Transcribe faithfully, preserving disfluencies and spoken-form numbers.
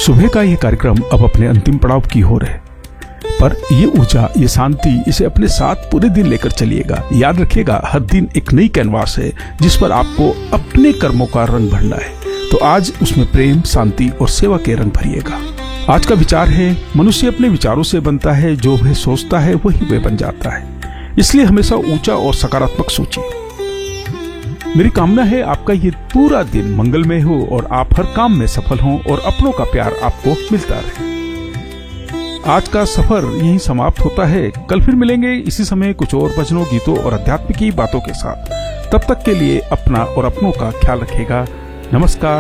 सुबह का ये कार्यक्रम अब अपने अंतिम पड़ाव की ओर है, पर ये ऊर्जा, ये शांति इसे अपने साथ पूरे दिन लेकर चलिएगा। याद रखिएगा, हर दिन एक नई कैनवास है जिस पर आपको अपने कर्मों का रंग भरना है। तो आज उसमें प्रेम, शांति और सेवा के रंग भरिएगा। आज का विचार है, मनुष्य अपने विचारों से बनता है, जो वह सोचता है वही वह बन जाता है। इसलिए हमेशा ऊंचा और सकारात्मक सोचिए। मेरी कामना है आपका ये पूरा दिन मंगलमय हो और आप हर काम में सफल हों और अपनों का प्यार आपको मिलता रहे। आज का सफर यहीं समाप्त होता है। कल फिर मिलेंगे इसी समय कुछ और भजनों, गीतों और आध्यात्मिक बातों के साथ। तब तक के लिए अपना और अपनों का ख्याल रखिएगा। नमस्कार,